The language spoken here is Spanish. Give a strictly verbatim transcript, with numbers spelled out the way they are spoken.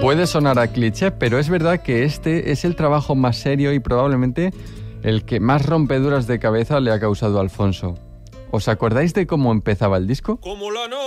Puede sonar a cliché, pero es verdad que este es el trabajo más serio y probablemente el que más rompeduras de cabeza le ha causado a Alfonso. ¿Os acordáis de cómo empezaba el disco? Como la no